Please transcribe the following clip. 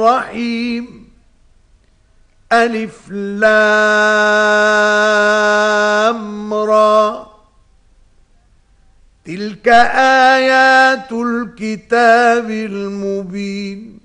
الرحيم ألف لام را تلك آيات الكتاب المبين